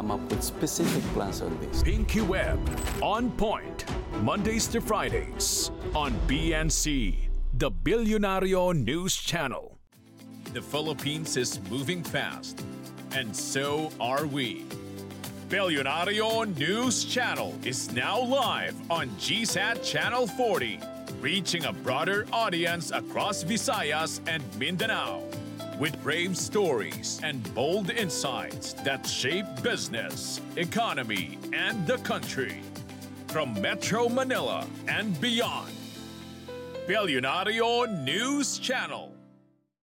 come up with specific plans on this. Pinky Web, on point, Mondays to Fridays on BNC, the Billionario News Channel. The Philippines is moving fast, and so are we. Billionario News Channel is now live on GSAT Channel 40, reaching a broader audience across Visayas and Mindanao, with brave stories and bold insights that shape business, economy, and the country. From Metro Manila and beyond. Billionario News Channel.